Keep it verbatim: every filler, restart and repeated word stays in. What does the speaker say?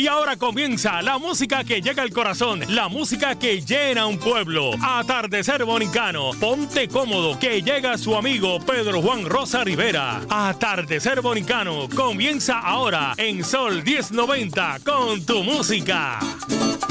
Y ahora comienza la música que llega al corazón, la música que llena un pueblo. Atardecer Bonicano, ponte cómodo que llega su amigo Pedro Juan Rosa Rivera. Atardecer Bonicano comienza ahora en Sol diez noventa con tu música.